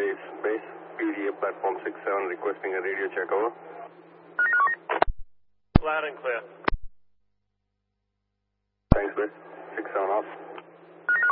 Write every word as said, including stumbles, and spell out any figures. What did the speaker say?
Base, base, P D A platform six seven requesting a radio check, over. Loud and clear.